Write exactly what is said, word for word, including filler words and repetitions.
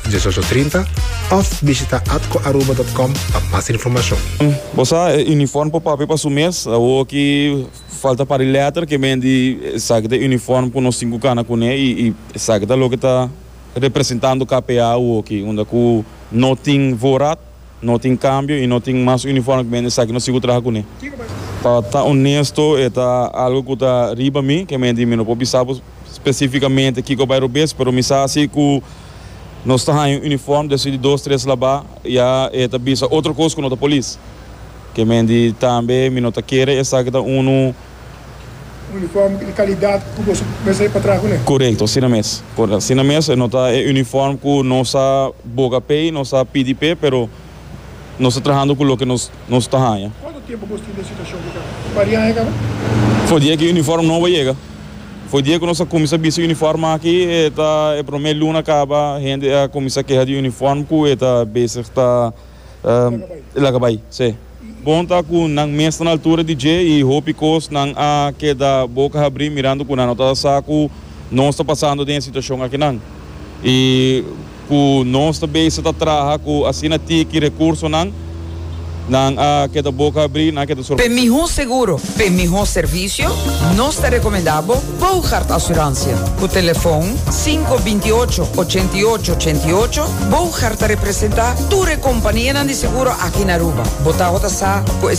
dezoito trinta of visita atco aruba ponto com para mais informação. Você uniforme para papel para o mês, ou que falta para letra que vende sabe de uniforme para nós cinco cana com ele e sabe da logo que está representando o K P A ou que onde que não tem vorat, não tem câmbio e não tem mais uniforme que vende sabe que nós cinco trabalha com ele. Para estar honesto, é algo que está riba mim que vende me não pode saber especificamente que o bairro bes, pero me sabe assim que nós está em uniforme desde dois três lá e é também outra coisa com a polícia. Que vende também me não tá querer essa que tá um uniforme de qualidade que você vai para trás, né? Correto, assim na mesa. Assim na mesa, não tá é uniforme que não sa boga pay, não sa P D P, pero não está trabalhando com o que nós nós está ganhando. Quanto tempo você tem dessa situação? Varia aí, cara? Foi dia que o uniforme não vai chegar. Foi dia que nós começamos a ver o uniforme aqui, e tá é para meio luna acaba, gente a começar a querer de uniforme que está bem está lá acabai, sim. Bom tá com nang mesa na altura de J e hope cos nang a que da boca abrir mirando com na nota saco não está passando de situação aqui não e com não está bem se tá traha com assina tique recurso não nang a que da boca abrir na que da Para melhor seguro, para melhor serviço, nós te recomendamos Bouchard Assurância. O telefone cinco dois oito, oito oito oito oito. Bouchard representa tua companhia de seguro aqui na Aruba. Botar outra sa